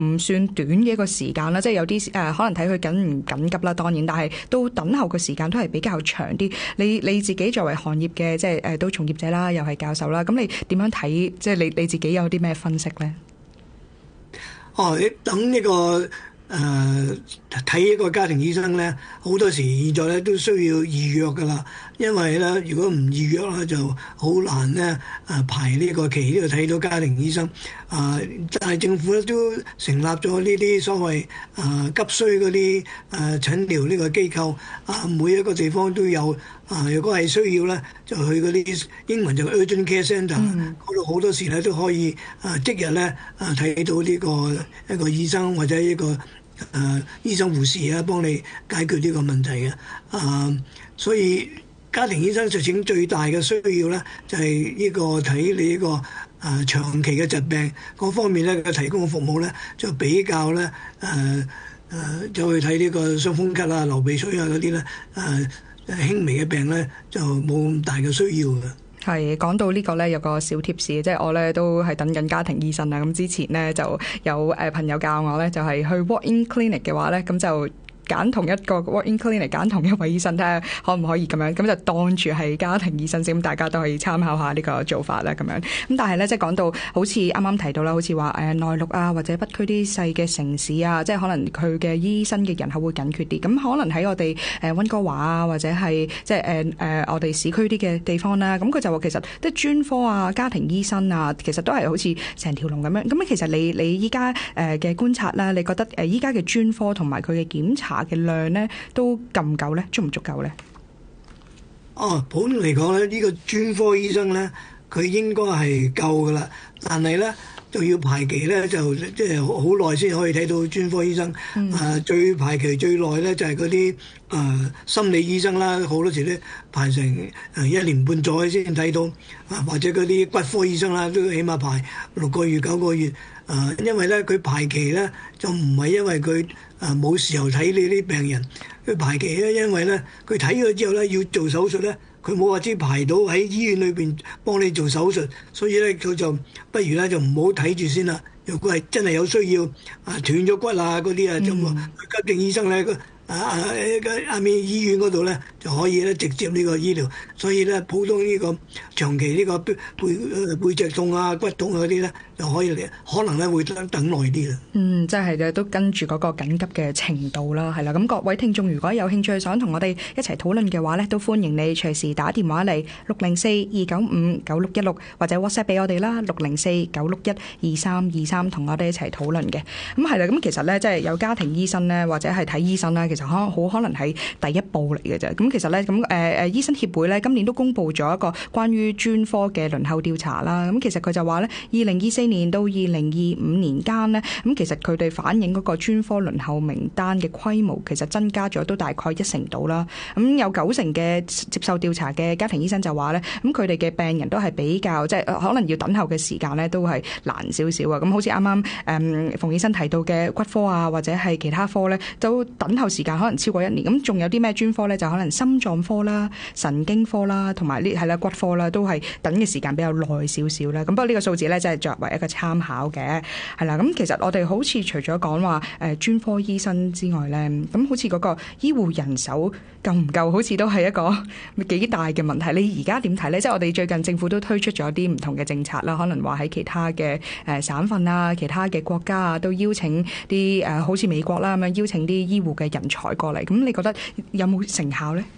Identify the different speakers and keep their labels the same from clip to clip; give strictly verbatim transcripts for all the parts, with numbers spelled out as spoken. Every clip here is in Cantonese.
Speaker 1: 唔算短嘅一個時間啦，即係有啲誒、呃、可能睇佢緊唔緊急啦，當然，但係到等候嘅時間都係比較長啲。你你自己作為行業嘅即係誒都從業者啦，又係教授啦，咁你點樣睇？即係你你自己有啲咩分析咧？
Speaker 2: 哦，你等呢個。誒睇一個家庭醫生咧，好多時現在咧都需要預約㗎啦，因為咧如果唔預約咧就好難咧誒排呢個期呢度睇到家庭醫生。啊、呃，但係政府咧都成立咗呢啲所謂誒、呃、急需嗰啲誒診療呢個機構，啊、呃、每一個地方都有。啊，如果係需要咧，就去嗰啲英文就 urgent care centre 嗰度，好多時咧都可以啊即日咧啊睇到呢個一個醫生或者一個誒、啊、醫生護士啊幫你解決呢個問題嘅。啊，所以家庭醫生實踐最大嘅需要咧，就係、是、呢個睇你呢個啊長期嘅疾病嗰方面咧嘅提供嘅服務咧，就比較咧誒誒就去睇呢個傷風咳啊、流鼻水啊嗰啲咧誒。啊輕微嘅病咧就冇咁大嘅需要嘅。
Speaker 1: 係講到呢個咧，有個小貼士，即係我咧都係等緊家庭醫生啦。咁之前咧就有誒朋友教我咧，就係去 walk-in clinic 嘅話咧，咁就揀同一個 walk-in clinic 揀同一位醫生，睇下可唔可以咁樣，咁就當住係家庭醫生先，咁大家都可以參考下呢個做法啦，咁樣。咁但係咧，即係講到好似啱啱提到啦，好似話誒內陸啊，或者北區啲細嘅城市啊，即係可能佢嘅醫生嘅人口會緊缺啲，咁可能喺我哋誒溫哥華啊，或者係即係誒誒我哋市區啲嘅地方啦，咁佢就話其實即係專科啊、家庭醫生啊，其實都係好似成條龍咁樣。咁其實你你依家誒嘅觀察啦，你覺得誒依家嘅專科同埋佢嘅檢查嘅量咧，都夠唔夠咧？足唔足夠咧？
Speaker 2: 哦，普通嚟講咧，呢個專科醫生咧，佢應該係夠噶啦，但係咧就要排期咧，就即係好耐先可以睇到專科醫生。嗯、啊，最排期最耐咧就係嗰啲誒心理醫生啦，好多時咧排成誒一年半載先睇到。啊，或者嗰啲骨科醫生啦，都起碼排六個月九個月。啊，因為咧佢排期咧就唔係因為佢啊冇時候睇你啲病人，佢排期咧因為咧佢睇咗之後咧要做手術咧，佢冇話知排到喺醫院裏邊幫你做手術，所以咧佢就不如咧就唔好睇住先啦。如果係真係有需要啊斷咗骨啊嗰啲啊，咁啊急症醫生咧啊啊喺下面醫院嗰度咧就可以咧直接呢個醫療，所以咧普通呢個長期呢個背背背脊痛啊骨痛嗰啲咧就可以嚟，可能咧會等等耐啲啦。
Speaker 1: 嗯，即係嘅都跟住嗰個緊急嘅程度啦，係啦。咁各位聽眾如果有興趣想同我哋一齊討論嘅話咧，都歡迎你隨時打電話嚟六零四二九五九六一六或者 WhatsApp 俾我哋啦，六零四九六一二三二三同我哋一齊討論嘅。咁係啦，咁其實咧即係有家庭醫生咧或者係睇醫生啦，其實可好可能係第一步嚟嘅啫。咁其實咧咁誒誒醫生協會咧今年都公布咗一個關於專科嘅輪候調查啦。咁其實佢就話咧，二零二四年到二零二五年間呢，咁其實佢哋反映嗰個專科輪候名單嘅規模其實增加咗都大概一成度啦。咁有九成嘅接受調查嘅家庭醫生就話咧，咁佢哋嘅病人都係比較即係可能要等候嘅時間咧都係難少少啊。咁好似啱啱誒馮醫生提到嘅骨科啊，或者係其他科咧，都等候時間可能超過一年。咁仲有啲咩專科咧？就可能心臟科啦、神經科啦，同埋呢係啦骨科啦，都係等嘅時間比較耐少少啦。咁不過呢個數字咧，即係作為一個參考嘅，係啦。咁其實我哋好似除咗講話誒專科醫生之外咧，咁好似嗰個醫護人手夠唔夠，好似都係一個幾大嘅問題。你而家點睇咧？即係我哋最近政府都推出咗啲唔同嘅政策啦，可能話喺其他嘅誒省份啊、其他嘅國家啊，都邀請啲誒好似美國啦咁樣邀請啲醫護嘅人才過嚟。咁你覺得有冇成效咧？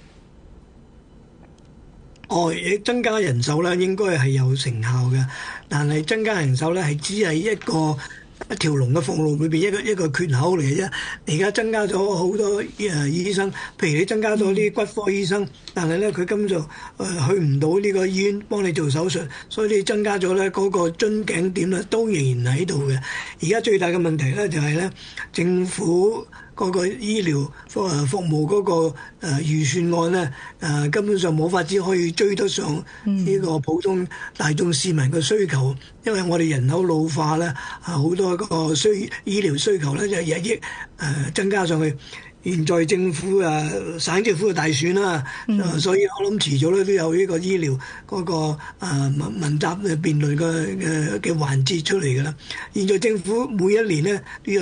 Speaker 2: 哦，增加人手咧，應該係有成效嘅，但係增加人手咧係只係一個一條龍嘅服務裏邊一個一個缺口嚟嘅啫。而家增加咗好多誒醫生，譬如你增加咗啲骨科醫生，但係咧佢根本就誒去唔到呢個醫院幫你做手術，所以你增加咗咧嗰個樽頸點咧都仍然喺度嘅。而家最大嘅問題咧就係咧政府嗰個醫療服服務嗰個誒預算案咧誒根本上冇法子可以追得上呢個普通大眾市民嘅需求，因為我哋人口老化咧啊好多個需醫療需求咧就日益誒增加上去。 現在政府啊，省政府嘅大選啦，
Speaker 1: 嗯
Speaker 2: 啊，所以我諗遲早咧都有呢個醫療嗰個啊問問責嘅辯論嘅嘅嘅環節出嚟㗎啦。現在政府每一年咧都有